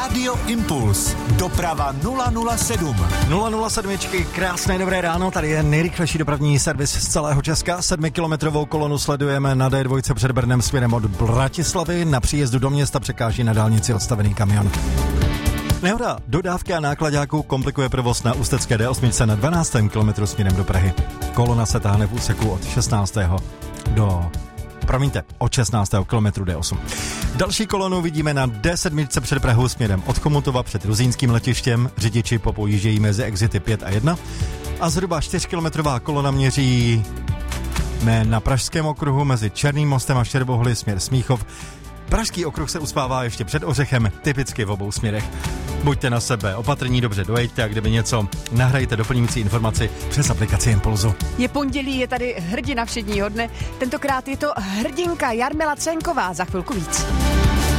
Radio Impuls. Doprava 007. 007, krásné dobré ráno, tady je nejrychlejší dopravní servis z celého Česka. 7kilometrovou kolonu sledujeme na D2 před Brnem směrem od Bratislavy. Na příjezdu do města překáží na dálnici odstavený kamion. Nehoda dodávky a náklaďáků komplikuje provoz na ústecké D8 na 12. kilometru směrem do Prahy. Kolona se táhne v úseku od 16. od 16. kilometru D8. Další kolonu vidíme na D7 před Prahou směrem od Chomutova před Ruzínským letištěm. Řidiči popojíždějí mezi exity 5 a 1. A zhruba 4kilometrová kolona měří na Pražském okruhu mezi Černým mostem a Štěrbohly směr Smíchov. Pražský okruh se uspává ještě před Ořechem, typicky v obou směrech. Buďte na sebe opatrní, dobře dojeďte a kdyby něco, nahrajte doplňující informaci přes aplikaci Impulzu. Je pondělí, je tady hrdina všedního dne. Tentokrát je to hrdinka Jarmila Cénková, za chvilku víc.